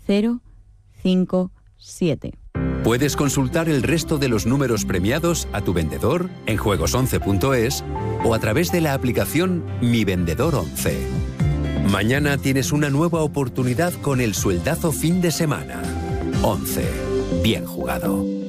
057. Puedes consultar el resto de los números premiados a tu vendedor en juegos11.es o a través de la aplicación Mi Vendedor 11. Mañana tienes una nueva oportunidad con el sueldazo fin de semana. 11. Bien jugado.